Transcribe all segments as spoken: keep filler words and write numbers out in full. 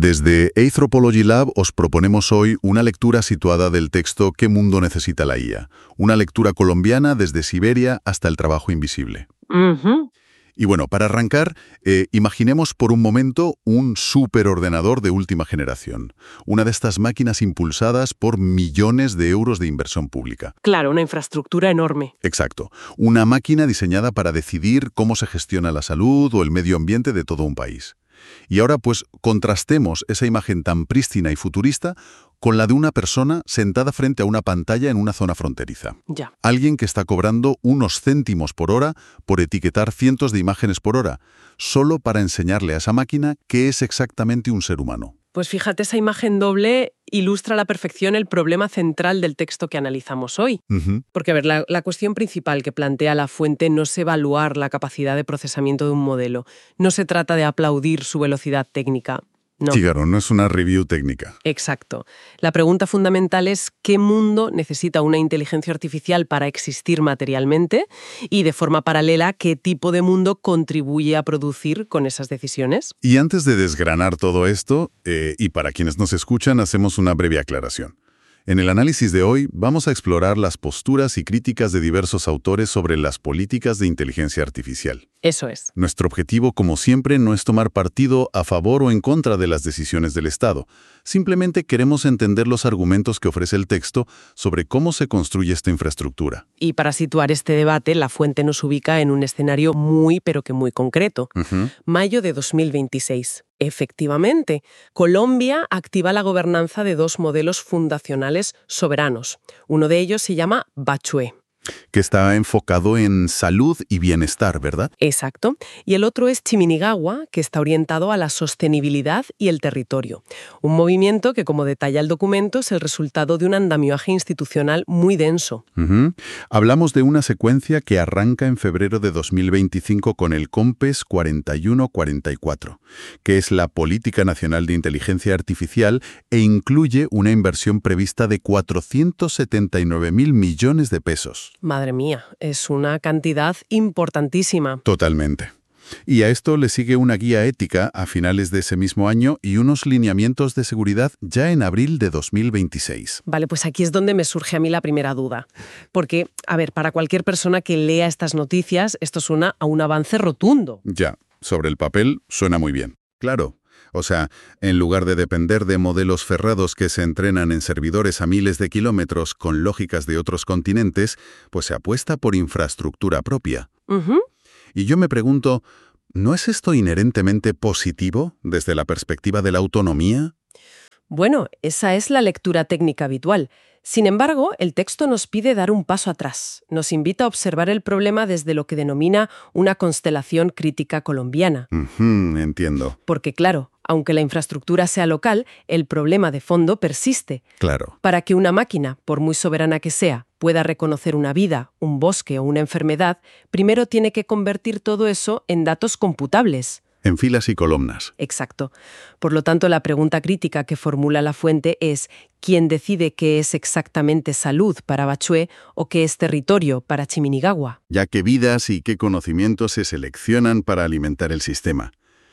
Desde Anthropology Lab os proponemos hoy una lectura situada del texto ¿Qué mundo necesita la I A? Una lectura colombiana desde Siberia hasta el trabajo invisible. Ujú. Y bueno, para arrancar, eh, imaginemos por un momento un superordenador de última generación. Una de estas máquinas impulsadas por millones de euros de inversión pública. Claro, una infraestructura enorme. Exacto. Una máquina diseñada para decidir cómo se gestiona la salud o el medio ambiente de todo un país. Y ahora, pues, contrastemos esa imagen tan prístina y futurista con la de una persona sentada frente a una pantalla en una zona fronteriza. Ya. Alguien que está cobrando unos céntimos por hora por etiquetar cientos de imágenes por hora, solo para enseñarle a esa máquina qué es exactamente un ser humano. Pues fíjate, esa imagen doble ilustra a la perfección el problema central del texto que analizamos hoy. Ujú. Porque, a ver, la, la cuestión principal que plantea la fuente no es evaluar la capacidad de procesamiento de un modelo. No se trata de aplaudir su velocidad técnica. No. Sí, claro, no es una review técnica. Exacto. La pregunta fundamental es ¿qué mundo necesita una inteligencia artificial para existir materialmente? Y de forma paralela, ¿qué tipo de mundo contribuye a producir con esas decisiones? Y antes de desgranar todo esto, eh, y para quienes nos escuchan, hacemos una breve aclaración. En el análisis de hoy vamos a explorar las posturas y críticas de diversos autores sobre las políticas de inteligencia artificial. Eso es. Nuestro objetivo, como siempre, no es tomar partido a favor o en contra de las decisiones del Estado. Simplemente queremos entender los argumentos que ofrece el texto sobre cómo se construye esta infraestructura. Y para situar este debate, la fuente nos ubica en un escenario muy, pero que muy concreto. Ujú. Mayo de dos mil veintiséis. Efectivamente, Colombia activa la gobernanza de dos modelos fundacionales soberanos. Uno de ellos se llama Bachué. Que está enfocado en salud y bienestar, ¿verdad? Exacto. Y el otro es Chiminigawa, que está orientado a la sostenibilidad y el territorio. Un movimiento que, como detalla el documento, es el resultado de un andamiaje institucional muy denso. Ujú. Hablamos de una secuencia que arranca en febrero de dos mil veinticinco con el COMPES cuarenta y uno cuarenta y cuatro, que es la Política Nacional de Inteligencia Artificial e incluye una inversión prevista de cuatrocientos setenta y nueve mil millones de pesos. Madre mía, es una cantidad importantísima. Totalmente. Y a esto le sigue una guía ética a finales de ese mismo año y unos lineamientos de seguridad ya en abril de dos mil veintiséis. Vale, pues aquí es donde me surge a mí la primera duda. Porque, a ver, para cualquier persona que lea estas noticias, esto suena a un avance rotundo. Ya, sobre el papel suena muy bien. Claro. O sea, en lugar de depender de modelos ferrados que se entrenan en servidores a miles de kilómetros con lógicas de otros continentes, pues se apuesta por infraestructura propia. Ujú. Y yo me pregunto, ¿no es esto inherentemente positivo desde la perspectiva de la autonomía? Bueno, esa es la lectura técnica habitual. Sin embargo, el texto nos pide dar un paso atrás. Nos invita a observar el problema desde lo que denomina una constelación crítica colombiana. Ujú, entiendo. Porque, claro, aunque la infraestructura sea local, el problema de fondo persiste. Claro. Para que una máquina, por muy soberana que sea, pueda reconocer una vida, un bosque o una enfermedad, primero tiene que convertir todo eso en datos computables. En filas y columnas. Exacto. Por lo tanto, la pregunta crítica que formula la fuente es ¿quién decide qué es exactamente salud para Bachué o qué es territorio para Chiminigawa? Ya qué vidas y qué conocimientos se seleccionan para alimentar el sistema.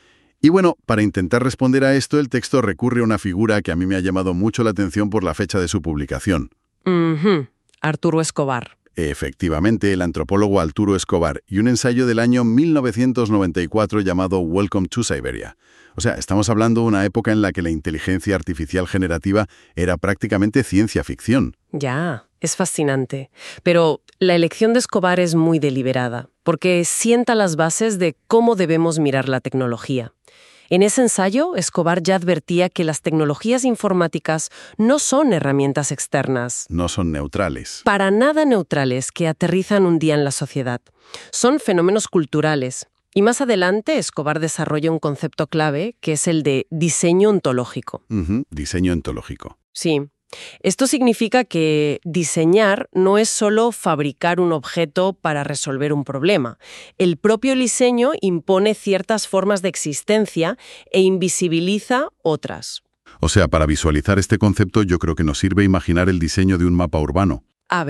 Y bueno, para intentar responder a esto, el texto recurre a una figura que a mí me ha llamado mucho la atención por la fecha de su publicación. Ujú. Arturo Escobar. Efectivamente, el antropólogo Arturo Escobar y un ensayo del año mil novecientos noventa y cuatro llamado Welcome to Siberia. O sea, estamos hablando de una época en la que la inteligencia artificial generativa era prácticamente ciencia ficción. Ya, es fascinante. Pero la elección de Escobar es muy deliberada, porque sienta las bases de cómo debemos mirar la tecnología. En ese ensayo, Escobar ya advertía que las tecnologías informáticas no son herramientas externas, No son neutrales. para nada neutrales que aterrizan un día en la sociedad. Son fenómenos culturales. Y más adelante, Escobar desarrolla un concepto clave, que es el de diseño ontológico. Ujú, diseño ontológico. Sí. Esto significa que diseñar no es solo fabricar un objeto para resolver un problema. El propio diseño impone ciertas formas de existencia e invisibiliza otras. O sea, para visualizar este concepto yo creo que nos sirve imaginar el diseño de un mapa urbano. A ver.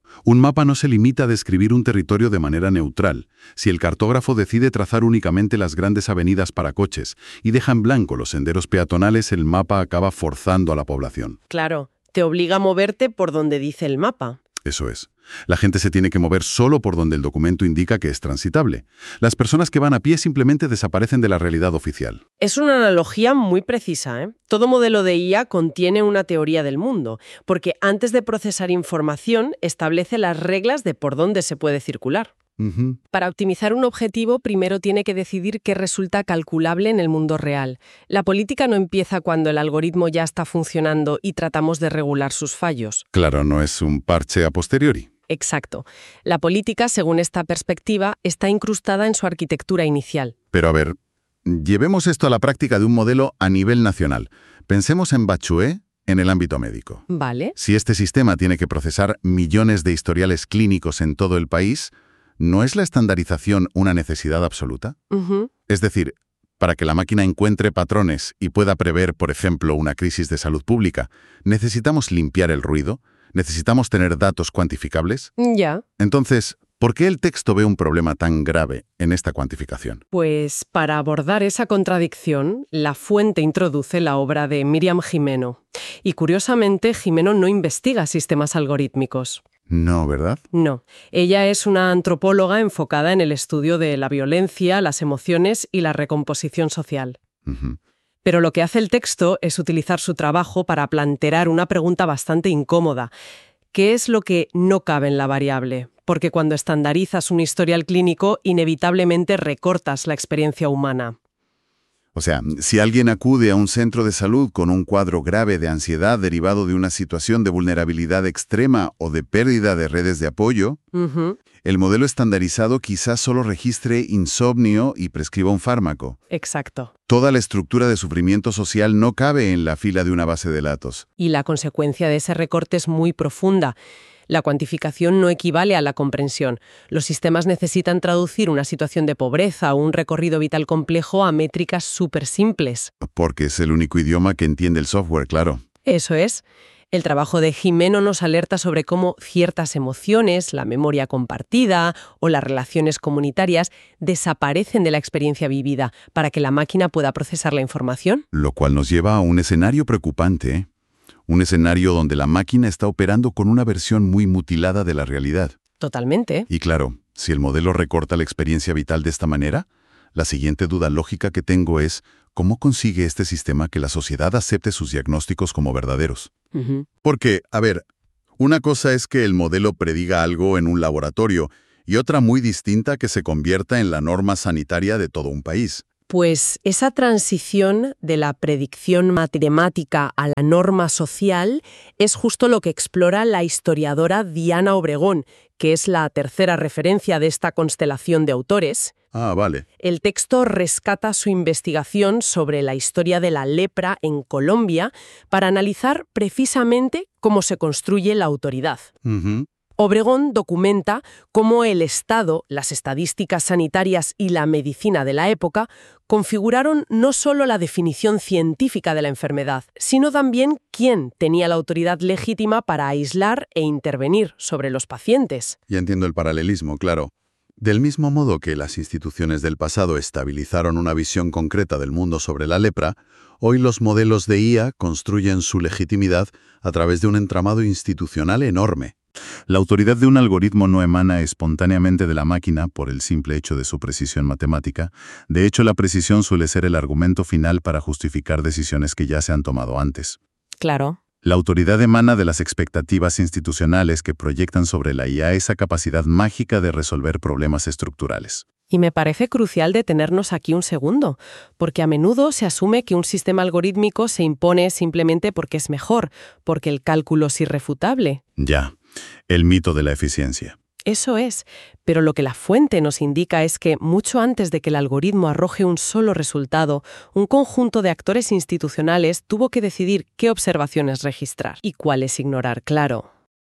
Un mapa no se limita a describir un territorio de manera neutral. Si el cartógrafo decide trazar únicamente las grandes avenidas para coches y deja en blanco los senderos peatonales, el mapa acaba forzando a la población. Claro, te obliga a moverte por donde dice el mapa. Eso es. La gente se tiene que mover solo por donde el documento indica que es transitable. Las personas que van a pie simplemente desaparecen de la realidad oficial. Es una analogía muy precisa, ¿eh? Todo modelo de I A contiene una teoría del mundo, porque antes de procesar información establece las reglas de por dónde se puede circular. Uh-huh. Para optimizar un objetivo, primero tiene que decidir qué resulta calculable en el mundo real. La política no empieza cuando el algoritmo ya está funcionando y tratamos de regular sus fallos. Claro, no es un parche a posteriori. Exacto. La política, según esta perspectiva, está incrustada en su arquitectura inicial. Pero a ver, llevemos esto a la práctica de un modelo a nivel nacional. Pensemos en Bachué en el ámbito médico. Vale. Si este sistema tiene que procesar millones de historiales clínicos en todo el país, ¿no es la estandarización una necesidad absoluta? Uh-huh. Es decir, para que la máquina encuentre patrones y pueda prever, por ejemplo, una crisis de salud pública, ¿necesitamos limpiar el ruido? ¿Necesitamos tener datos cuantificables? Ya. Entonces, ¿por qué el texto ve un problema tan grave en esta cuantificación? Pues para abordar esa contradicción, la fuente introduce la obra de Miriam Gimeno. Y curiosamente, Gimeno no investiga sistemas algorítmicos. No, ¿verdad? No. Ella es una antropóloga enfocada en el estudio de la violencia, las emociones y la recomposición social. Uh-huh. Pero lo que hace el texto es utilizar su trabajo para plantear una pregunta bastante incómoda. ¿Qué es lo que no cabe en la variable? Porque cuando estandarizas un historial clínico, inevitablemente recortas la experiencia humana. O sea, si alguien acude a un centro de salud con un cuadro grave de ansiedad derivado de una situación de vulnerabilidad extrema o de pérdida de redes de apoyo, Uh-huh. el modelo estandarizado quizás solo registre insomnio y prescriba un fármaco. Exacto. Toda la estructura de sufrimiento social no cabe en la fila de una base de datos. Y la consecuencia de ese recorte es muy profunda. La cuantificación no equivale a la comprensión. Los sistemas necesitan traducir una situación de pobreza o un recorrido vital complejo a métricas súper simples. Porque es el único idioma que entiende el software, claro. Eso es. El trabajo de Gimeno nos alerta sobre cómo ciertas emociones, la memoria compartida o las relaciones comunitarias desaparecen de la experiencia vivida para que la máquina pueda procesar la información. Lo cual nos lleva a un escenario preocupante, ¿eh? Un escenario donde la máquina está operando con una versión muy mutilada de la realidad. Totalmente. Y claro, si el modelo recorta la experiencia vital de esta manera, la siguiente duda lógica que tengo es ¿cómo consigue este sistema que la sociedad acepte sus diagnósticos como verdaderos? Uh-huh. Porque, a ver, una cosa es que el modelo prediga algo en un laboratorio y otra muy distinta que se convierta en la norma sanitaria de todo un país. Pues esa transición de la predicción matemática a la norma social es justo lo que explora la historiadora Diana Obregón, que es la tercera referencia de esta constelación de autores. Ah, vale. El texto rescata su investigación sobre la historia de la lepra en Colombia para analizar precisamente cómo se construye la autoridad. Uh-huh. Obregón documenta cómo el Estado, las estadísticas sanitarias y la medicina de la época configuraron no solo la definición científica de la enfermedad, sino también quién tenía la autoridad legítima para aislar e intervenir sobre los pacientes. Ya entiendo el paralelismo, claro. Del mismo modo que las instituciones del pasado estabilizaron una visión concreta del mundo sobre la lepra, hoy los modelos de I A construyen su legitimidad a través de un entramado institucional enorme. La autoridad de un algoritmo no emana espontáneamente de la máquina por el simple hecho de su precisión matemática. De hecho, la precisión suele ser el argumento final para justificar decisiones que ya se han tomado antes. Claro. La autoridad emana de las expectativas institucionales que proyectan sobre la I A esa capacidad mágica de resolver problemas estructurales. Y me parece crucial detenernos aquí un segundo, porque a menudo se asume que un sistema algorítmico se impone simplemente porque es mejor, porque el cálculo es irrefutable. Ya, el mito de la eficiencia. Eso es, pero lo que la fuente nos indica es que mucho antes de que el algoritmo arroje un solo resultado, un conjunto de actores institucionales tuvo que decidir qué observaciones registrar y cuáles ignorar, claro.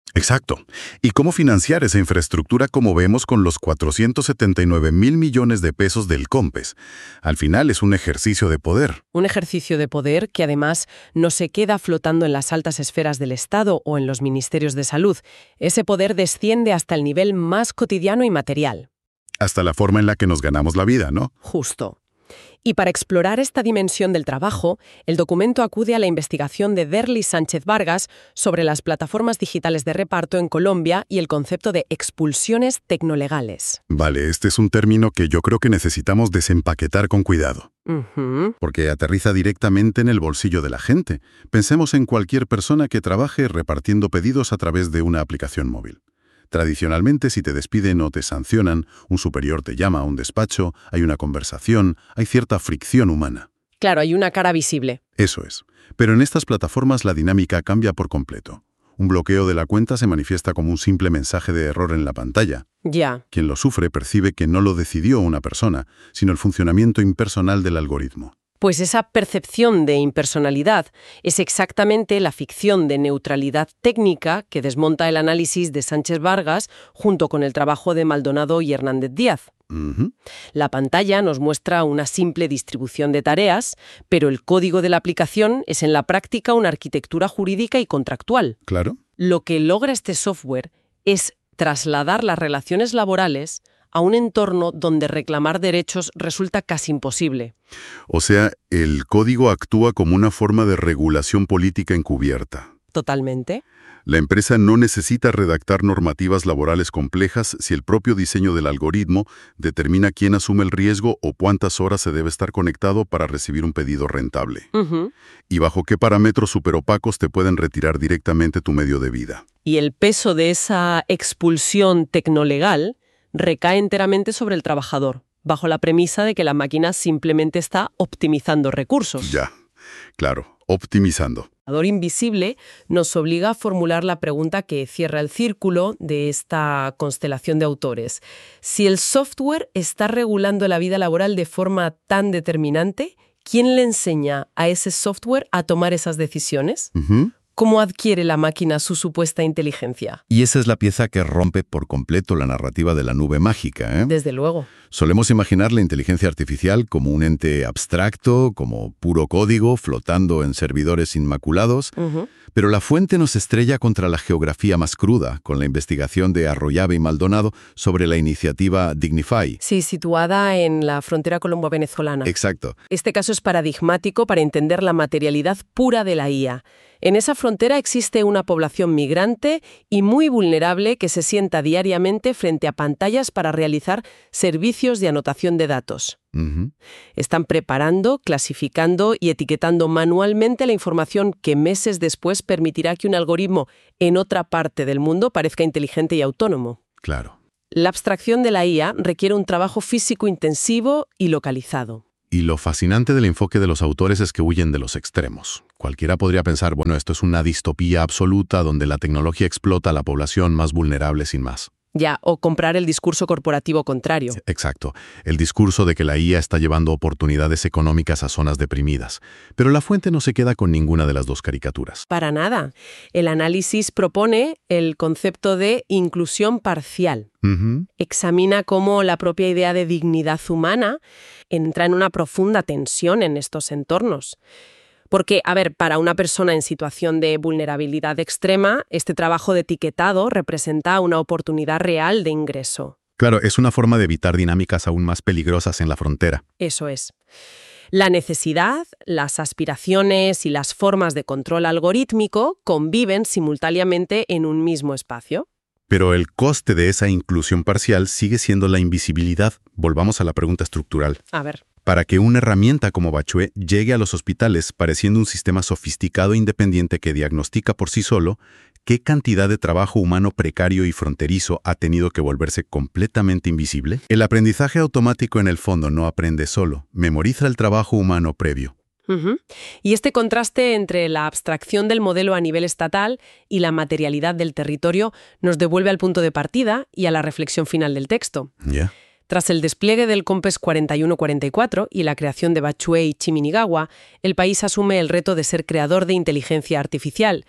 Exacto. ¿Y cómo financiar esa infraestructura como vemos con los cuatrocientos setenta y nueve mil millones de pesos del COMPES? Al final es un ejercicio de poder. Un ejercicio de poder que además no se queda flotando en las altas esferas del Estado o en los ministerios de salud. Ese poder desciende hasta el nivel más cotidiano y material. Hasta la forma en la que nos ganamos la vida, ¿no? Justo. Y para explorar esta dimensión del trabajo, el documento acude a la investigación de Derly Sánchez Vargas sobre las plataformas digitales de reparto en Colombia y el concepto de expulsiones tecnolegales. Vale, este es un término que yo creo que necesitamos desempaquetar con cuidado. Uh-huh. Porque aterriza directamente en el bolsillo de la gente. Pensemos en cualquier persona que trabaje repartiendo pedidos a través de una aplicación móvil. Tradicionalmente, si te despiden o te sancionan, un superior te llama a un despacho, hay una conversación, hay cierta fricción humana. Claro, hay una cara visible. Eso es. Pero en estas plataformas la dinámica cambia por completo. Un bloqueo de la cuenta se manifiesta como un simple mensaje de error en la pantalla. Ya. Quien lo sufre percibe que no lo decidió una persona, sino el funcionamiento impersonal del algoritmo. Pues esa percepción de impersonalidad es exactamente la ficción de neutralidad técnica que desmonta el análisis de Sánchez Vargas junto con el trabajo de Maldonado y Hernández Díaz. Uh-huh. La pantalla nos muestra una simple distribución de tareas, pero el código de la aplicación es en la práctica una arquitectura jurídica y contractual. Claro. Lo que logra este software es trasladar las relaciones laborales a un entorno donde reclamar derechos resulta casi imposible. O sea, el código actúa como una forma de regulación política encubierta. Totalmente. La empresa no necesita redactar normativas laborales complejas si el propio diseño del algoritmo determina quién asume el riesgo o cuántas horas se debe estar conectado para recibir un pedido rentable. Uh-huh. Y bajo qué parámetros superopacos te pueden retirar directamente tu medio de vida. Y el peso de esa expulsión tecnolegal recae enteramente sobre el trabajador, bajo la premisa de que la máquina simplemente está optimizando recursos. Ya, claro, optimizando. El trabajador invisible nos obliga a formular la pregunta que cierra el círculo de esta constelación de autores. Si el software está regulando la vida laboral de forma tan determinante, ¿quién le enseña a ese software a tomar esas decisiones? Uh-huh. ¿Cómo adquiere la máquina su supuesta inteligencia? Y esa es la pieza que rompe por completo la narrativa de la nube mágica, ¿eh? Desde luego. Solemos imaginar la inteligencia artificial como un ente abstracto, como puro código flotando en servidores inmaculados, Uh-huh. pero la fuente nos estrella contra la geografía más cruda, con la investigación de Arroyave y Maldonado sobre la iniciativa Dignify. Sí, situada en la frontera colombo-venezolana. Exacto. Este caso es paradigmático para entender la materialidad pura de la I A. En esa frontera existe una población migrante y muy vulnerable que se sienta diariamente frente a pantallas para realizar servicios de anotación de datos. Uh-huh. Están preparando, clasificando y etiquetando manualmente la información que meses después permitirá que un algoritmo en otra parte del mundo parezca inteligente y autónomo. Claro. La abstracción de la I A requiere un trabajo físico intensivo y localizado. Y lo fascinante del enfoque de los autores es que huyen de los extremos. Cualquiera podría pensar, bueno, esto es una distopía absoluta donde la tecnología explota a la población más vulnerable sin más. Ya, o comprar el discurso corporativo contrario. Exacto, el discurso de que la I A está llevando oportunidades económicas a zonas deprimidas. Pero la fuente no se queda con ninguna de las dos caricaturas. Para nada. El análisis propone el concepto de inclusión parcial. Uh-huh. Examina cómo la propia idea de dignidad humana entra en una profunda tensión en estos entornos. Porque, a ver, para una persona en situación de vulnerabilidad extrema, este trabajo de etiquetado representa una oportunidad real de ingreso. Claro, es una forma de evitar dinámicas aún más peligrosas en la frontera. Eso es. La necesidad, las aspiraciones y las formas de control algorítmico conviven simultáneamente en un mismo espacio. Pero el coste de esa inclusión parcial sigue siendo la invisibilidad. Volvamos a la pregunta estructural. A ver. Para que una herramienta como Bachué llegue a los hospitales pareciendo un sistema sofisticado e independiente que diagnostica por sí solo, ¿qué cantidad de trabajo humano precario y fronterizo ha tenido que volverse completamente invisible? El aprendizaje automático en el fondo no aprende solo, memoriza el trabajo humano previo. Uh-huh. Y este contraste entre la abstracción del modelo a nivel estatal y la materialidad del territorio nos devuelve al punto de partida y a la reflexión final del texto. ¿Ya? Yeah. Tras el despliegue del COMPES cuarenta y uno cuarenta y cuatro y la creación de Bachué y Chiminigawa, el país asume el reto de ser creador de inteligencia artificial.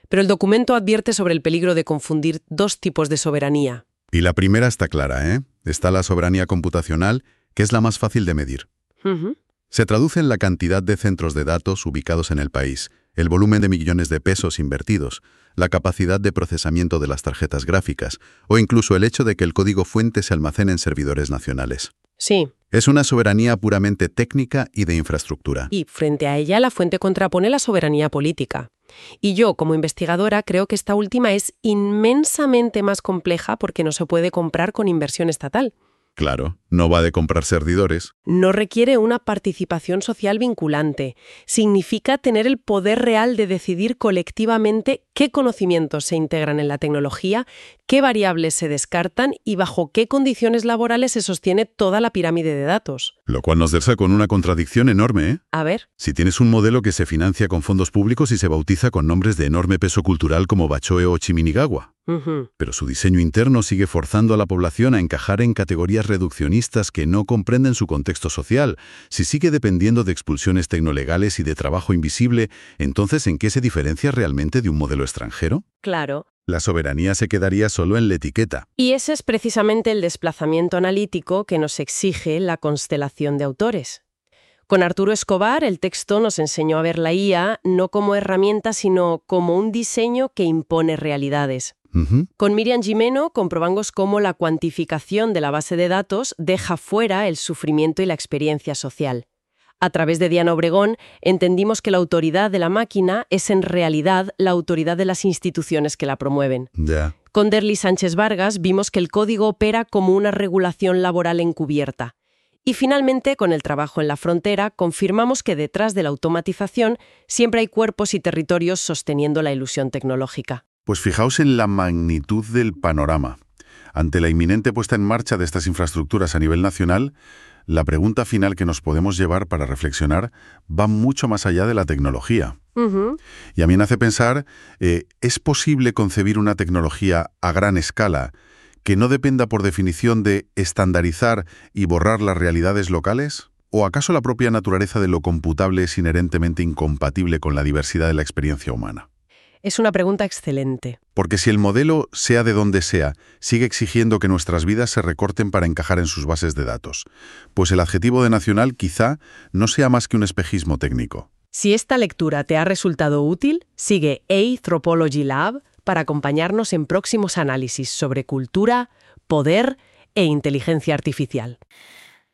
Pero el documento advierte sobre el peligro de confundir dos tipos de soberanía. Y la primera está clara, ¿eh? Está la soberanía computacional, que es la más fácil de medir. Uh-huh. Se traduce en la cantidad de centros de datos ubicados en el país, el volumen de millones de pesos invertidos, la capacidad de procesamiento de las tarjetas gráficas o incluso el hecho de que el código fuente se almacene en servidores nacionales. Sí. Es una soberanía puramente técnica y de infraestructura. Y frente a ella la fuente contrapone la soberanía política. Y yo, como investigadora, creo que esta última es inmensamente más compleja porque no se puede comprar con inversión estatal. Claro, no va de comprar servidores. No requiere una participación social vinculante. Significa tener el poder real de decidir colectivamente qué conocimientos se integran en la tecnología, qué variables se descartan y bajo qué condiciones laborales se sostiene toda la pirámide de datos. Lo cual nos deja con una contradicción enorme, ¿eh? A ver. Si tienes un modelo que se financia con fondos públicos y se bautiza con nombres de enorme peso cultural como Bachoe o Chiminigagua, Uh-huh. pero su diseño interno sigue forzando a la población a encajar en categorías reduccionistas que no comprenden su contexto social, si sigue dependiendo de expulsiones tecnolegales y de trabajo invisible, entonces ¿en qué se diferencia realmente de un modelo extranjero? Claro. La soberanía se quedaría solo en la etiqueta. Y ese es precisamente el desplazamiento analítico que nos exige la constelación de autores. Con Arturo Escobar, el texto nos enseñó a ver la I A no como herramienta, sino como un diseño que impone realidades. Uh-huh. Con Miriam Gimeno comprobamos cómo la cuantificación de la base de datos deja fuera el sufrimiento y la experiencia social. A través de Diana Obregón entendimos que la autoridad de la máquina es en realidad la autoridad de las instituciones que la promueven. Ya. Con Derly Sánchez Vargas vimos que el código opera como una regulación laboral encubierta. Y finalmente, con el trabajo en la frontera, confirmamos que detrás de la automatización siempre hay cuerpos y territorios sosteniendo la ilusión tecnológica. Pues fijaos en la magnitud del panorama. Ante la inminente puesta en marcha de estas infraestructuras a nivel nacional, la pregunta final que nos podemos llevar para reflexionar va mucho más allá de la tecnología. Uh-huh. Y a mí me hace pensar, eh, ¿es posible concebir una tecnología a gran escala que no dependa por definición de estandarizar y borrar las realidades locales? ¿O acaso la propia naturaleza de lo computable es inherentemente incompatible con la diversidad de la experiencia humana? Es una pregunta excelente. Porque si el modelo, sea de donde sea, sigue exigiendo que nuestras vidas se recorten para encajar en sus bases de datos, pues el adjetivo de nacional quizá no sea más que un espejismo técnico. Si esta lectura te ha resultado útil, sigue Anthropology Lab para acompañarnos en próximos análisis sobre cultura, poder e inteligencia artificial.